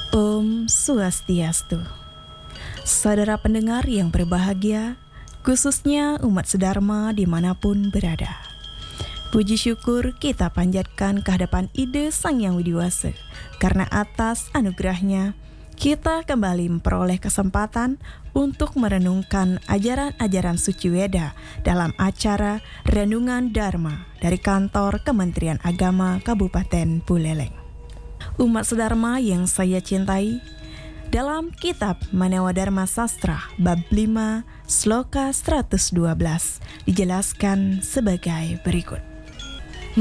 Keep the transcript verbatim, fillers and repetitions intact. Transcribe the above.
Om Swastiastu. Saudara pendengar yang berbahagia, khususnya umat sedharma dimanapun berada. Puji syukur kita panjatkan kehadapan Ide Sang Yang Widiwasa, karena atas anugerahnya kita kembali memperoleh kesempatan untuk merenungkan ajaran-ajaran suci Weda dalam acara Renungan Dharma dari kantor Kementerian Agama Kabupaten Buleleng. Umat sedharma yang saya cintai, dalam kitab Manewa Dharma Sastra bab lima sloka seratus dua belas dijelaskan sebagai berikut.